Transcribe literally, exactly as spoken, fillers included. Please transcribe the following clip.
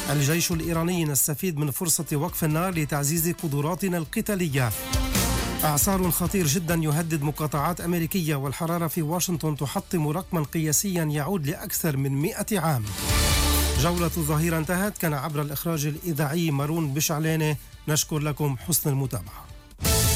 الجيش الإيراني نستفيد من فرصة وقف النار لتعزيز قدراتنا القتالية. إعصار خطير جدا يهدد مقاطعات أمريكية، والحرارة في واشنطن تحطم رقما قياسيا يعود لأكثر من مئة عام. جولة الظهيرة انتهت. كان عبر الإخراج الإذاعي مارون بشعلانة. نشكر لكم حسن المتابعة.